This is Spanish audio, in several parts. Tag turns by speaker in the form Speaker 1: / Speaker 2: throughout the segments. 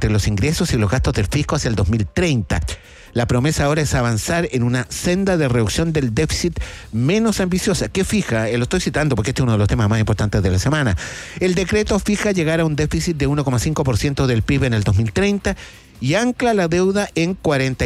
Speaker 1: entre los ingresos y los gastos del fisco hacia el 2030. La promesa ahora es avanzar en una senda de reducción del déficit menos ambiciosa, que fija, lo estoy citando porque este es uno de los temas más importantes de la semana. El decreto fija llegar a un déficit de 1,5% del PIB en el 2030 y ancla la deuda en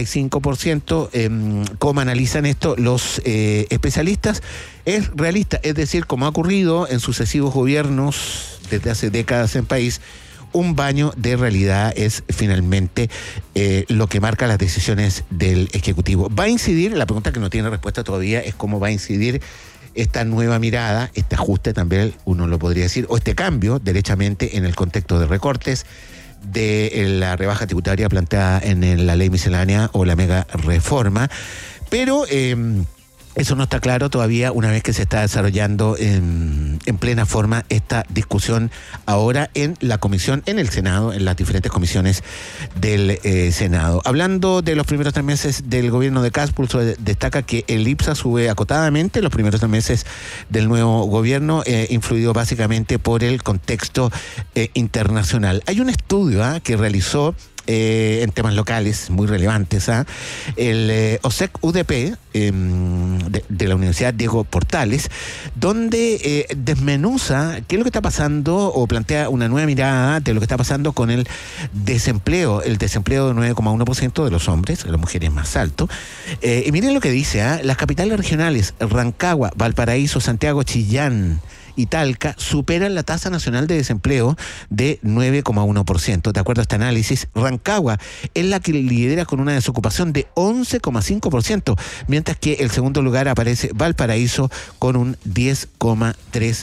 Speaker 1: 45%. ¿Cómo analizan esto los especialistas? Es realista, es decir, como ha ocurrido en sucesivos gobiernos desde hace décadas en país, un baño de realidad es finalmente lo que marca las decisiones del Ejecutivo. ¿Va a incidir? La pregunta que no tiene respuesta todavía es cómo va a incidir esta nueva mirada, este ajuste también, uno lo podría decir, o este cambio derechamente en el contexto de recortes, de la rebaja tributaria planteada en la ley miscelánea o la mega reforma. Pero eso no está claro todavía una vez que se está desarrollando en plena forma esta discusión ahora en la comisión, en el Senado, en las diferentes comisiones del Senado. Hablando de los primeros 3 meses del gobierno de Kast, Pulso destaca que el IPSA sube acotadamente los primeros 3 meses del nuevo gobierno, influido básicamente por el contexto internacional. Hay un estudio que realizó en temas locales muy relevantes, el OSEC-UDP de la Universidad Diego Portales, donde desmenuza qué es lo que está pasando o plantea una nueva mirada de lo que está pasando con el desempleo de 9,1% de los hombres, de las mujeres más alto. Y miren lo que dice, las capitales regionales, Rancagua, Valparaíso, Santiago, Chillán y Talca superan la tasa nacional de desempleo de 9,1%. De acuerdo a este análisis, Rancagua es la que lidera con una desocupación de 11,5%, mientras que el segundo lugar aparece Valparaíso con un 10,3%.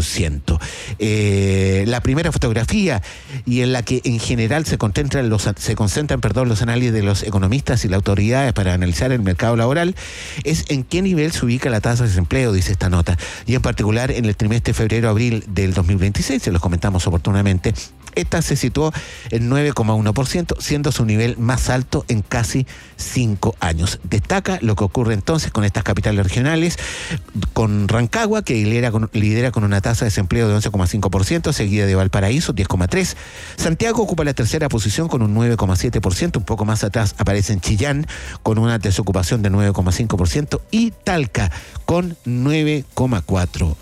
Speaker 1: La primera fotografía, y en la que en general se concentran los análisis de los economistas y las autoridades para analizar el mercado laboral, es en qué nivel se ubica la tasa de desempleo, dice esta nota, y en particular en el trimestre febrero-abril del 2026, se los comentamos oportunamente. Esta se situó en 9,1%, siendo su nivel más alto en casi 5 años. Destaca lo que ocurre entonces con estas capitales regionales, con Rancagua, que lidera con una tasa de desempleo de 11,5%, seguida de Valparaíso, 10,3%. Santiago ocupa la tercera posición con un 9,7%, un poco más atrás aparece en Chillán con una desocupación de 9,5% y Talca con 9,4%.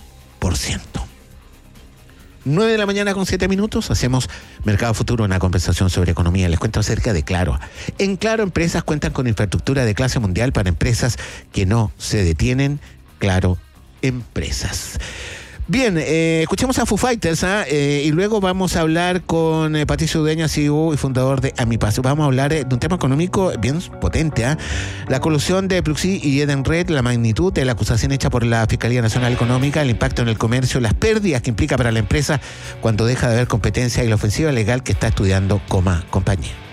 Speaker 1: 9 de la mañana con 7 minutos, hacemos Mercado Futuro, una conversación sobre economía. Les cuento acerca de Claro. En Claro, empresas cuentan con infraestructura de clase mundial para empresas que no se detienen. Claro, empresas. Bien, escuchemos a Foo Fighters y luego vamos a hablar con Patricio Udeña, CEO y fundador de Amipass. Vamos a hablar de un tema económico bien potente. La colusión de Pluxee y Edenred, la magnitud de la acusación hecha por la Fiscalía Nacional Económica, el impacto en el comercio, las pérdidas que implica para la empresa cuando deja de haber competencia y la ofensiva legal que está estudiando Coma Compañía.